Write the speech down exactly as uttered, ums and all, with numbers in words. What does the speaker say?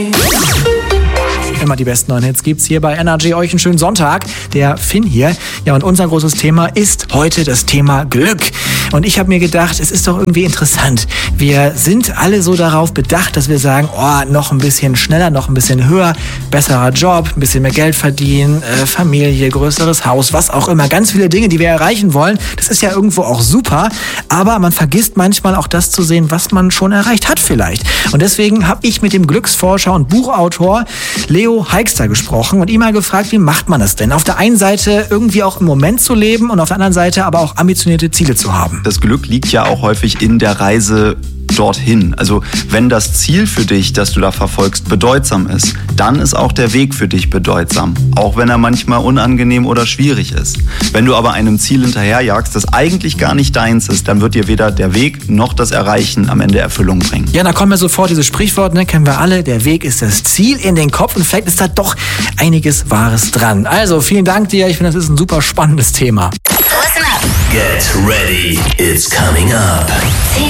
Immer die besten neuen Hits gibt's hier bei N R J. Euch einen schönen Sonntag. Der Finn hier. Ja, und unser großes Thema ist heute das Thema Glück. Und ich habe mir gedacht, es ist doch irgendwie interessant. Wir sind alle so darauf bedacht, dass wir sagen, oh, noch ein bisschen schneller, noch ein bisschen höher, besserer Job, ein bisschen mehr Geld verdienen, äh, Familie, größeres Haus, was auch immer. Ganz viele Dinge, die wir erreichen wollen. Das ist ja irgendwo auch super. Aber man vergisst manchmal auch das zu sehen, was man schon erreicht hat vielleicht. Und deswegen habe ich mit dem Glücksforscher und Buchautor Leo Heikster gesprochen und ihn mal gefragt, wie macht man das denn? Auf der einen Seite irgendwie auch im Moment zu leben und auf der anderen Seite aber auch ambitionierte Ziele zu haben. Das Glück liegt ja auch häufig in der Reise dorthin. Also wenn das Ziel für dich, das du da verfolgst, bedeutsam ist, dann ist auch der Weg für dich bedeutsam, auch wenn er manchmal unangenehm oder schwierig ist. Wenn du aber einem Ziel hinterherjagst, das eigentlich gar nicht deins ist, dann wird dir weder der Weg noch das Erreichen am Ende Erfüllung bringen. Ja, da kommen wir sofort dieses Sprichwort, ne, kennen wir alle, der Weg ist das Ziel in den Kopf und vielleicht ist da doch einiges Wahres dran. Also vielen Dank dir, ich finde, das ist ein super spannendes Thema. Listen up. Get ready, it's coming up.